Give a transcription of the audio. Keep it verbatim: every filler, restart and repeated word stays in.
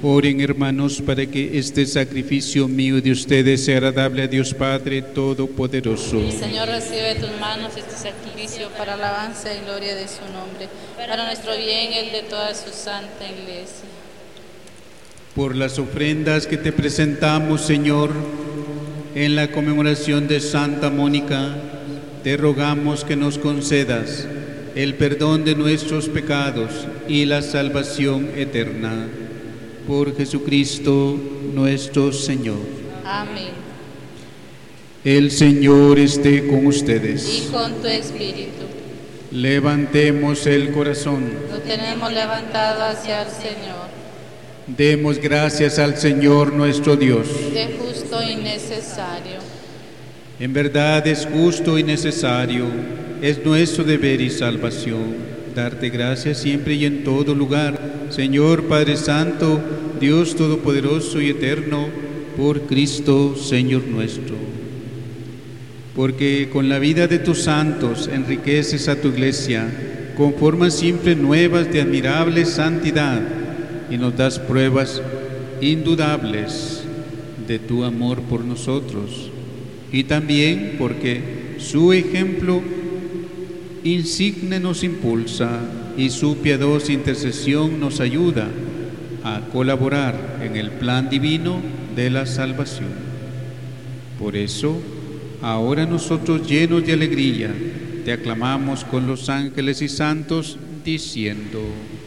Oren, hermanos, para que este sacrificio mío de ustedes sea agradable a Dios Padre Todopoderoso. El Señor recibe de tus manos este sacrificio para alabanza y gloria de su nombre, para nuestro bien y el de toda su santa Iglesia. Por las ofrendas que te presentamos, Señor, en la conmemoración de Santa Mónica, te rogamos que nos concedas el perdón de nuestros pecados y la salvación eterna. Por Jesucristo nuestro Señor. Amén. El Señor esté con ustedes. Y con tu espíritu. Levantemos el corazón. Lo tenemos levantado hacia el Señor. Demos gracias al Señor nuestro Dios. De justo y necesario. En verdad es justo y necesario, es nuestro deber y salvación, darte gracias siempre y en todo lugar, Señor Padre Santo, Dios Todopoderoso y Eterno, por Cristo, Señor nuestro. Porque con la vida de tus santos enriqueces a tu Iglesia, conformas siempre nuevas de admirable santidad y nos das pruebas indudables de tu amor por nosotros. Y también porque su ejemplo insigne nos impulsa y su piadosa intercesión nos ayuda a colaborar en el plan divino de la salvación. Por eso, ahora nosotros, llenos de alegría, te aclamamos con los ángeles y santos, diciendo: